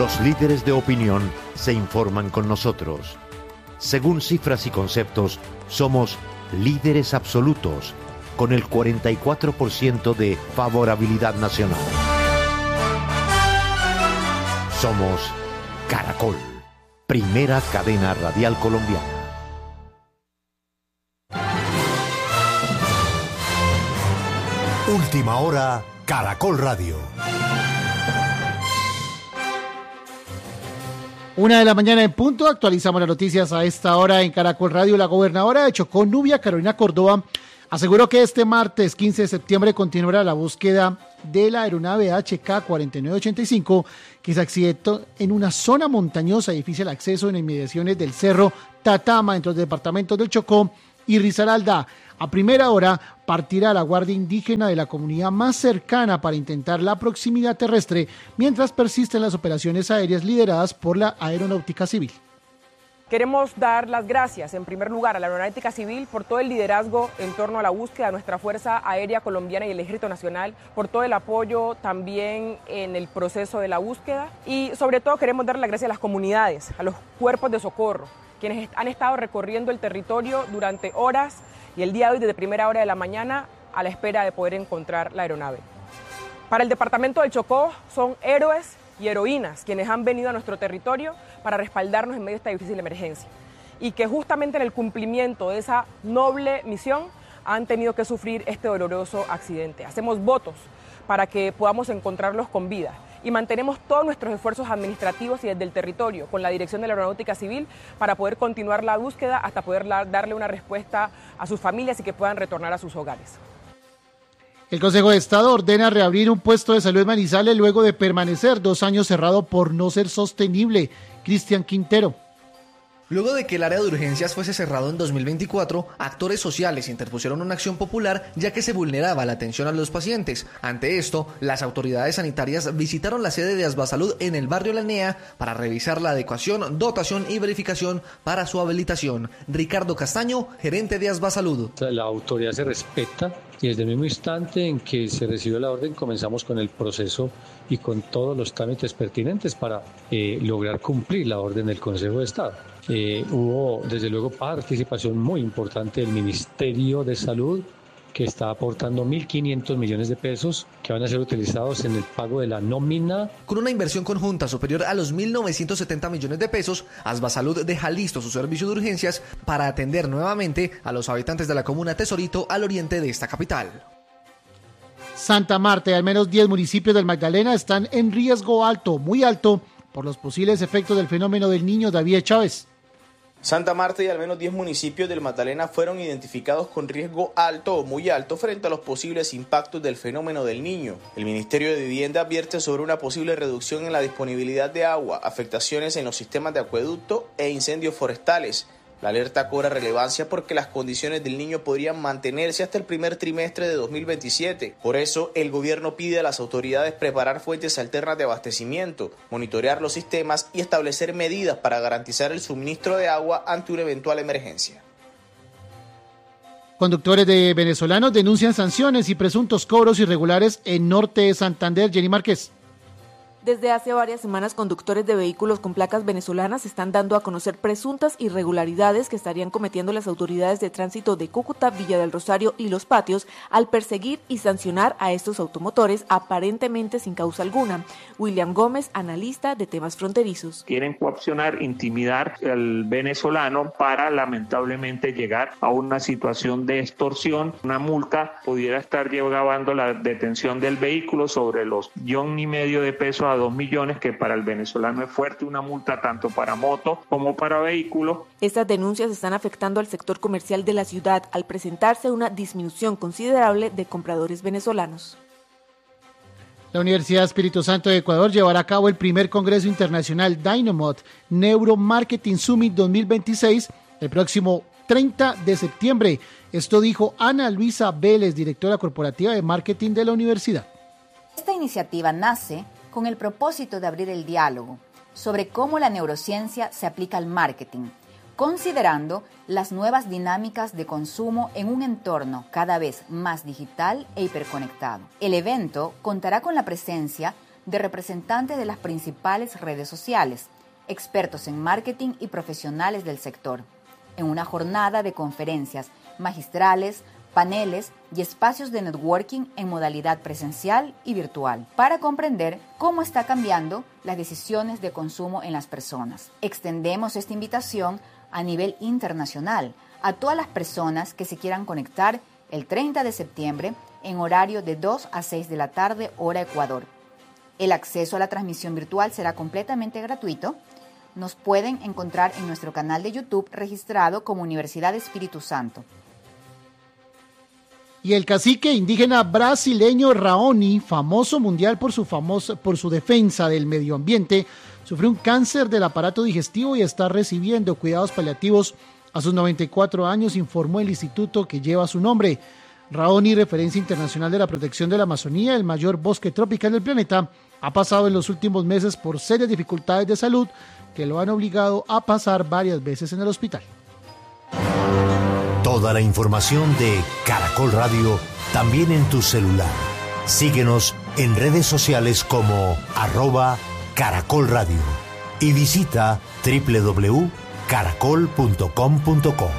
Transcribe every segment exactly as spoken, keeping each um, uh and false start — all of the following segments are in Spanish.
Los líderes de opinión se informan con nosotros. Según cifras y conceptos, somos líderes absolutos, con el cuarenta y cuatro por ciento de favorabilidad nacional. Somos Caracol, primera cadena radial colombiana. Última hora, Caracol Radio. Una de la mañana en punto, actualizamos las noticias a esta hora en Caracol Radio. La gobernadora de Chocó, Nubia Carolina Córdoba, aseguró que este martes quince de septiembre continuará la búsqueda de la aeronave H K cuarenta y nueve ochenta y cinco que se accidentó en una zona montañosa y difícil acceso en inmediaciones del Cerro Tatama, entre los departamentos del Chocó y Risaralda. A primera hora partirá la Guardia Indígena de la comunidad más cercana para intentar la proximidad terrestre, mientras persisten las operaciones aéreas lideradas por la Aeronáutica Civil. Queremos dar las gracias, en primer lugar, a la Aeronáutica Civil por todo el liderazgo en torno a la búsqueda de nuestra Fuerza Aérea Colombiana y el Ejército Nacional, por todo el apoyo también en el proceso de la búsqueda y sobre todo queremos dar las gracias a las comunidades, a los cuerpos de socorro, quienes han estado recorriendo el territorio durante horas y el día de hoy desde primera hora de la mañana a la espera de poder encontrar la aeronave. Para el departamento del Chocó son héroes y heroínas quienes han venido a nuestro territorio para respaldarnos en medio de esta difícil emergencia y que justamente en el cumplimiento de esa noble misión han tenido que sufrir este doloroso accidente. Hacemos votos para que podamos encontrarlos con vida y mantenemos todos nuestros esfuerzos administrativos y desde el territorio con la dirección de la Aeronáutica Civil para poder continuar la búsqueda hasta poder darle una respuesta a sus familias y que puedan retornar a sus hogares. El Consejo de Estado ordena reabrir un puesto de salud en Manizales luego de permanecer dos años cerrado por no ser sostenible. Cristian Quintero. Luego de que el área de urgencias fuese cerrado en dos mil veinticuatro, actores sociales interpusieron una acción popular ya que se vulneraba la atención a los pacientes. Ante esto, las autoridades sanitarias visitaron la sede de Asbasalud en el barrio La Nea para revisar la adecuación, dotación y verificación para su habilitación. Ricardo Castaño, gerente de Asbasalud. La autoridad se respeta y desde el mismo instante en que se recibió la orden comenzamos con el proceso y con todos los trámites pertinentes para eh, lograr cumplir la orden del Consejo de Estado. Eh, hubo desde luego participación muy importante del Ministerio de Salud, que está aportando mil quinientos millones de pesos que van a ser utilizados en el pago de la nómina. Con una inversión conjunta superior a los mil novecientos setenta millones de pesos, Asbasalud deja listo su servicio de urgencias para atender nuevamente a los habitantes de la comuna Tesorito al oriente de esta capital. Santa Marta y al menos diez municipios del Magdalena están en riesgo alto, muy alto, por los posibles efectos del fenómeno del Niño. David Chávez. Santa Marta y al menos diez municipios del Magdalena fueron identificados con riesgo alto o muy alto frente a los posibles impactos del fenómeno del Niño. El Ministerio de Vivienda advierte sobre una posible reducción en la disponibilidad de agua, afectaciones en los sistemas de acueducto e incendios forestales. La alerta cobra relevancia porque las condiciones del Niño podrían mantenerse hasta el primer trimestre de dos mil veintisiete. Por eso, el gobierno pide a las autoridades preparar fuentes alternas de abastecimiento, monitorear los sistemas y establecer medidas para garantizar el suministro de agua ante una eventual emergencia. Conductores de venezolanos denuncian sanciones y presuntos cobros irregulares en norte de Santander. Jenny Márquez. Desde hace varias semanas, conductores de vehículos con placas venezolanas están dando a conocer presuntas irregularidades que estarían cometiendo las autoridades de tránsito de Cúcuta, Villa del Rosario y Los Patios al perseguir y sancionar a estos automotores aparentemente sin causa alguna. William Gómez, analista de temas fronterizos. Quieren coaccionar, intimidar al venezolano para lamentablemente llegar a una situación de extorsión. Una multa pudiera estar llevando la detención del vehículo sobre los millón y medio de pesos a dos millones, que para el venezolano es fuerte una multa tanto para moto como para vehículo. Estas denuncias están afectando al sector comercial de la ciudad al presentarse una disminución considerable de compradores venezolanos. La Universidad Espíritu Santo de Ecuador llevará a cabo el primer Congreso Internacional Dynamod Neuromarketing Summit dos mil veintiséis el próximo treinta de septiembre. Esto dijo Ana Luisa Vélez, directora corporativa de marketing de la universidad. Esta iniciativa nace con el propósito de abrir el diálogo sobre cómo la neurociencia se aplica al marketing, considerando las nuevas dinámicas de consumo en un entorno cada vez más digital e hiperconectado. El evento contará con la presencia de representantes de las principales redes sociales, expertos en marketing y profesionales del sector, en una jornada de conferencias magistrales, paneles y espacios de networking en modalidad presencial y virtual, para comprender cómo está cambiando las decisiones de consumo en las personas. Extendemos esta invitación a nivel internacional a todas las personas que se quieran conectar el treinta de septiembre en horario de dos a seis de la tarde, hora Ecuador. El acceso a la transmisión virtual será completamente gratuito. Nos pueden encontrar en nuestro canal de YouTube registrado como Universidad Espíritu Santo. Y el cacique indígena brasileño Raoni, famoso mundial por su, famoso, por su defensa del medio ambiente, sufrió un cáncer del aparato digestivo y está recibiendo cuidados paliativos a sus noventa y cuatro años, informó el instituto que lleva su nombre. Raoni, referencia internacional de la protección de la Amazonía, el mayor bosque tropical del planeta, ha pasado en los últimos meses por serias dificultades de salud que lo han obligado a pasar varias veces en el hospital. Toda la información de Caracol Radio también en tu celular. Síguenos en redes sociales como arroba Caracol Radio y visita doble u doble u doble u punto caracol punto com punto co.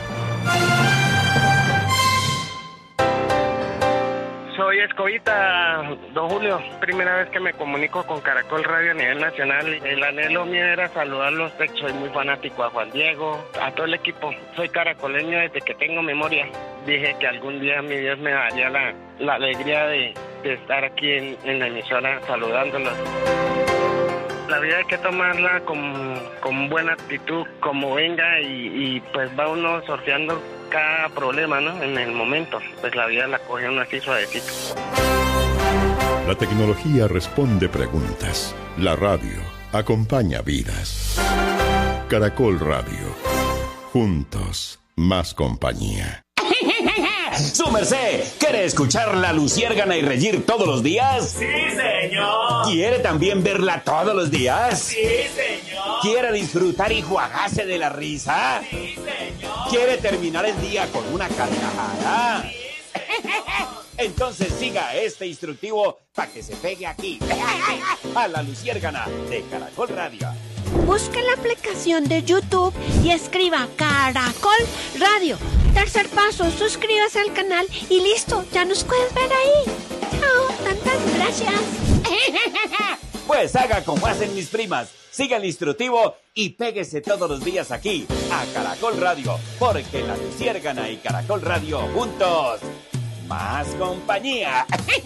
Soy Escobita, don Julio, primera vez que me comunico con Caracol Radio a nivel nacional. El anhelo mío era saludarlos, soy muy fanático a Juan Diego, a todo el equipo. Soy caracoleño desde que tengo memoria. Dije que algún día mi Dios me daría la, la alegría de, de estar aquí en, en la emisora saludándolos. La vida hay que tomarla con, con buena actitud, como venga, y, y pues va uno sorteando cada problema, ¿no? En el momento, pues la vida la coge uno así suavecito. La tecnología responde preguntas. La radio acompaña vidas. Caracol Radio. Juntos, más compañía. ¡Su merced! ¿Quiere escuchar La Luciérgana y reír todos los días? ¡Sí, señor! ¿Quiere también verla todos los días? ¡Sí, señor! ¿Quiere disfrutar y juagarse de la risa? ¡Sí, señor! ¿Quiere terminar el día con una carcajada? ¡Sí, señor! Entonces siga este instructivo para que se pegue aquí, a La Luciérgana de Caracol Radio. Busque la aplicación de YouTube y escriba Caracol Radio. Tercer paso, suscríbase al canal y listo, ya nos puedes ver ahí. Chao, tantas gracias. Pues haga como hacen mis primas, siga el instructivo y péguese todos los días aquí, a Caracol Radio, porque La Luciérgana y Caracol Radio juntos, más compañía.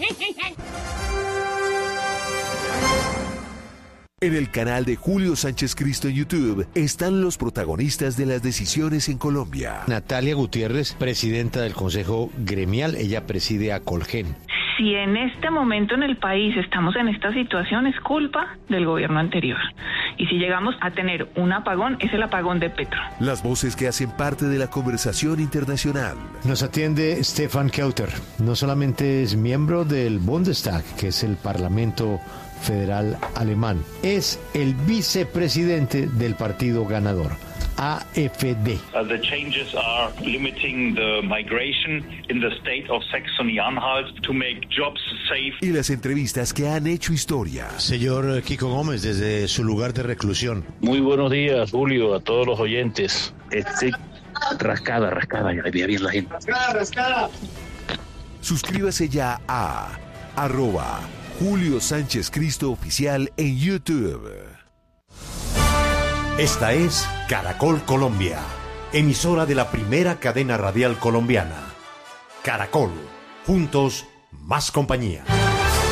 En el canal de Julio Sánchez Cristo en YouTube están los protagonistas de las decisiones en Colombia. Natalia Gutiérrez, presidenta del Consejo Gremial, ella preside a Colgen. Si en este momento en el país estamos en esta situación, es culpa del gobierno anterior. Y si llegamos a tener un apagón, es el apagón de Petro. Las voces que hacen parte de la conversación internacional. Nos atiende Stefan Kauter. No solamente es miembro del Bundestag, que es el Parlamento Federal Alemán, es el vicepresidente del partido ganador, A F D. Uh, the changes are limiting the migration in the state of Saxony-Anhalt to make jobs safe. Y las entrevistas que han hecho historia. Señor Kiko Gómez, desde su lugar de reclusión. Muy buenos días, Julio, a todos los oyentes. Este, rascada, rascada, ya le veía bien la gente. Rascada, rascada. Suscríbase ya a arroba Julio Sánchez Cristo Oficial en YouTube. Esta es Caracol Colombia, emisora de la primera cadena radial colombiana. Caracol, juntos, más compañía.